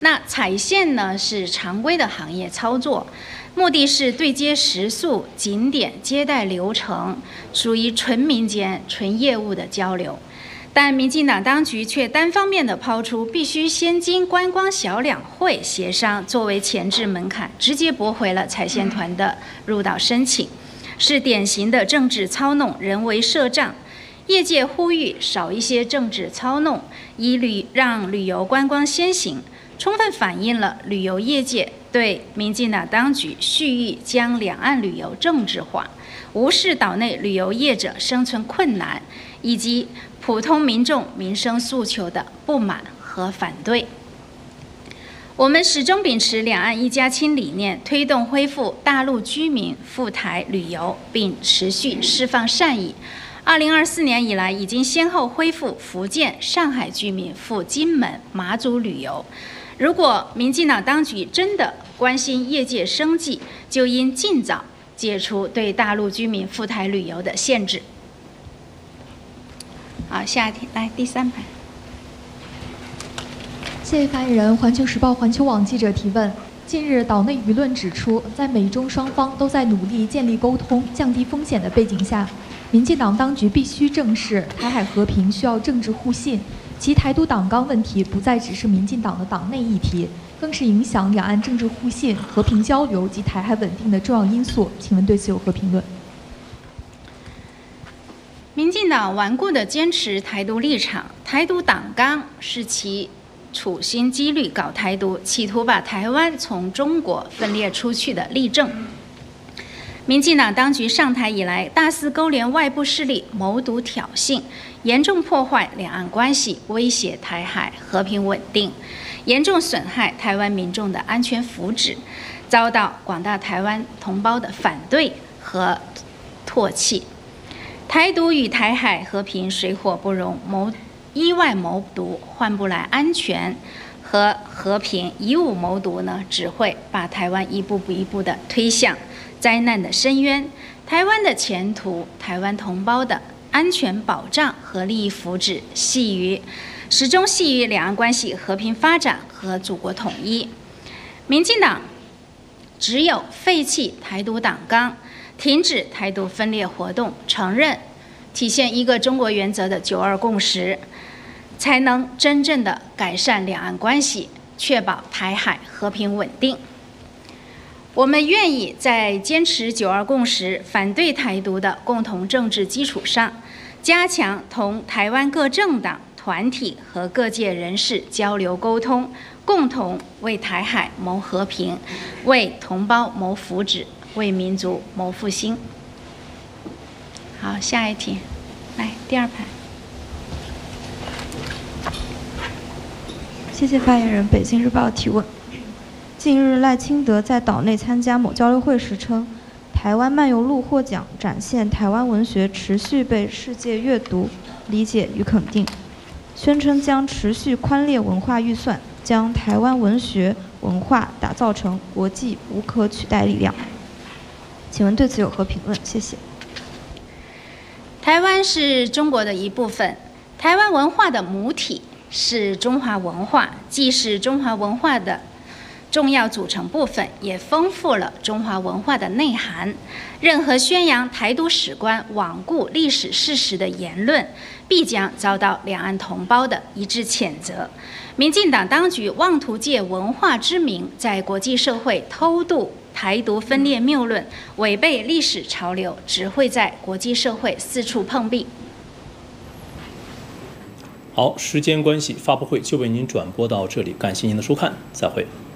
那踩线呢是常规的行业操作，目的是对接食宿、景点、接待流程，属于纯民间、纯业务的交流。但民进党当局却单方面地抛出必须先经观光小两会协商作为前置门槛，直接驳回了踩线团的入岛申请，是典型的政治操弄、人为设障。业界呼吁少一些政治操弄，让旅游观光先行，充分反映了旅游业界对民进党当局蓄意将两岸旅游政治化，无视岛内旅游业者生存困难以及普通民众民生诉求的不满和反对。我们始终秉持两岸一家亲理念，推动恢复大陆居民赴台旅游，并持续释放善意。2024年以来，已经先后恢复福建、上海居民赴金门、马祖旅游。如果民进党当局真的关心业界生计，就应尽早解除对大陆居民赴台旅游的限制。好，下一题，来第3排。 谢谢发言人。环球时报环球网记者提问：近日，岛内舆论指出，在美中双方都在努力建立沟通、降低风险的背景下，民进党当局必须正视台海和平需要政治互信，其台独党纲问题不再只是民进党的党内议题，更是影响两岸政治互信、和平交流及台海稳定的重要因素。请问对此有何评论？ 民进党顽固地坚持台独立场，台独党纲是其处心积虑搞台独，企图把台湾从中国分裂出去的例证。民进党当局上台以来，大肆勾连外部势力，谋独挑衅，严重破坏两岸关系，威胁台海和平稳定，严重损害台湾民众的安全福祉，遭到广大台湾同胞的反对和唾弃。台独与台海和平水火不容，依外谋独换不来安全和和平，以武谋独呢，只会把台湾一步步地推向灾难的深渊。台湾的前途、台湾同胞的安全保障和利益福祉始终系于两岸关系和平发展和祖国统一。民进党只有废弃台独党纲，停止台独分裂活动，承认体现一个中国原则的9·2共识，才能真正的改善两岸关系，确保台海和平稳定。我们愿意在坚持9·2共识、反对台独的共同政治基础上，加强同台湾各政党、团体和各界人士交流沟通，共同为台海谋和平，为同胞谋福祉，为民族谋复兴。好，下一题，来第2排。 谢谢发言人。北京日报提问：近日，赖清德在岛内参加某交流会时称，台湾漫游录获奖展现台湾文学持续被世界阅读、理解与肯定，宣称将持续宽列文化预算，将台湾文学文化打造成国际无可取代力量。请问对此有何评论？谢谢。 台湾是中国的一部分，台湾文化的母体是中华文化，既是中华文化的重要组成部分，也丰富了中华文化的内涵。任何宣扬台独史观、罔顾历史事实的言论，必将遭到两岸同胞的一致谴责。民进党当局妄图借文化之名，在国际社会偷渡台独分裂谬论，违背历史潮流，只会在国际社会四处碰壁。 好，时间关系，发布会就为您转播到这里，感谢您的收看，再会。